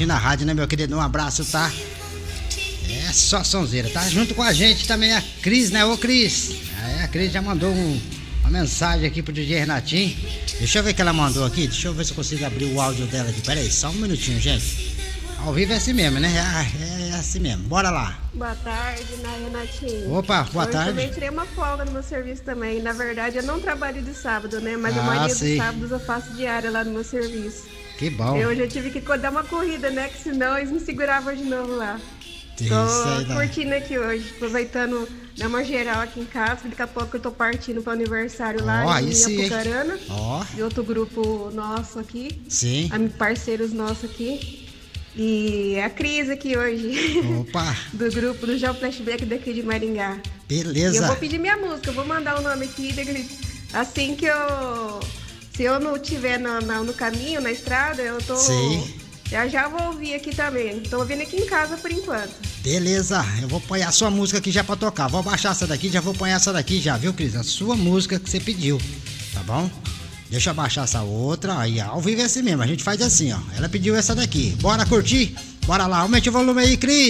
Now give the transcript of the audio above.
curtindo a rádio, né, meu querido? Um abraço, tá? É só sonzeira, tá? Junto com a gente também a Cris, né? Ô, Cris. A Cris já mandou uma mensagem aqui pro DJ Renatinho. Deixa eu ver o que ela mandou aqui. Deixa eu ver se eu consigo abrir o áudio dela aqui. Pera aí, só um minutinho, gente. Ao vivo é assim mesmo, né? É assim mesmo. Bora lá. Boa tarde, Renatinho. Opa, boa tarde. Eu também tirei uma folga no meu serviço também. Na verdade, eu não trabalho de sábado, né? Mas a maioria dos sábados eu faço diária lá no meu serviço. Que bom. Eu já tive que dar uma corrida, né? Que senão eles me seguravam de novo lá. Tô curtindo aqui hoje, aproveitando, dar uma geral aqui em casa. Daqui a pouco eu tô partindo para o aniversário lá em Apucarana. De outro grupo nosso aqui. Sim. Parceiros nossos aqui. E a Cris aqui hoje. Opa! Do grupo do João Flashback daqui de Maringá. Beleza. E eu vou pedir minha música, eu vou mandar o nome aqui. Assim que se eu não estiver no caminho, na estrada, eu tô... Sim. Eu já vou ouvir aqui também. Tô ouvindo aqui em casa por enquanto. Beleza, eu vou pôr a sua música aqui já pra tocar. Vou baixar essa daqui, já vou pôr essa daqui já, viu, Cris? A sua música que você pediu, tá bom? Deixa eu baixar essa outra. Aí, ao vivo é assim mesmo, a gente faz assim, ó. Ela pediu essa daqui. Bora curtir? Bora lá, aumente o volume aí, Cris.